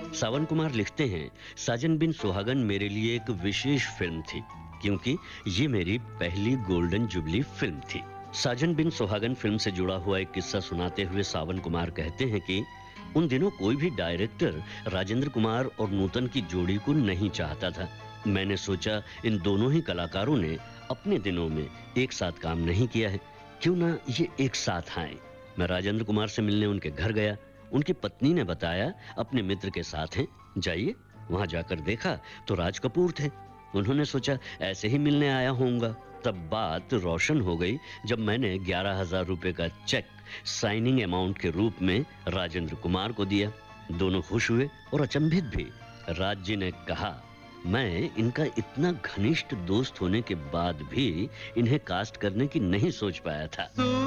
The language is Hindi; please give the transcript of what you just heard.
सावन कुमार लिखते हैं, साजन बिन सुहागन मेरे लिए एक विशेष फिल्म थी, क्योंकि ये मेरी पहली गोल्डन जुबली फिल्म थी। साजन बिन सुहागन फिल्म से जुड़ा हुआ एक किस्सा सुनाते हुए सावन कुमार कहते हैं कि उन दिनों कोई भी डायरेक्टर राजेंद्र कुमार और नूतन की जोड़ी को नहीं चाहता था। मैंने सोचा इन दोनों ही कलाकारों ने अपने दिनों में एक साथ काम नहीं किया है, क्यों ना ये एक साथ आए। मैं राजेंद्र कुमार से मिलने उनके घर गया। उनकी पत्नी ने बताया अपने मित्र के साथ हैं, जाइए। वहां जाकर देखा तो राज कपूर थे। उन्होंने सोचा ऐसे ही मिलने आया होऊंगा। तब बात रोशन हो गई जब मैंने 11,000 रुपए का चेक साइनिंग अमाउंट के रूप में राजेंद्र कुमार को दिया। दोनों खुश हुए और अचंभित भी। राज जी ने कहा, मैं इनका इतना घनिष्ठ दोस्त होने के बाद भी इन्हें कास्ट करने की नहीं सोच पाया था।